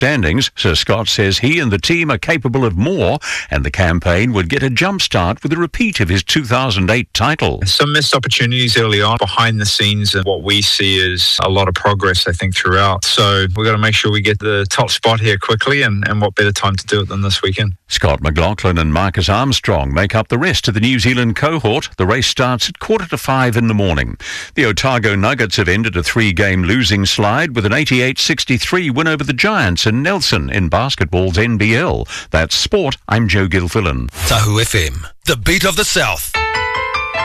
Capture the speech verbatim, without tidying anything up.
standings, Sir Scott says he and the team are capable of more, and the campaign would get a jump start with a repeat of his two thousand eight title. Some missed opportunities early on. Behind the scenes, and what we see is a lot of progress, I think, throughout. So we've got to make sure we get the top spot here quickly, and, and what better time to do it than this weekend. Scott McLaughlin and Marcus Armstrong make up the rest of the New Zealand cohort. The race starts at quarter to five in the morning. The Otago Nuggets have ended a three-game losing slide with an eighty-eight sixty-three win over the Giants in Nelson in basketball's N B L. That's sport. I'm Joe Gilfillan. Tahu F M, the beat of the South.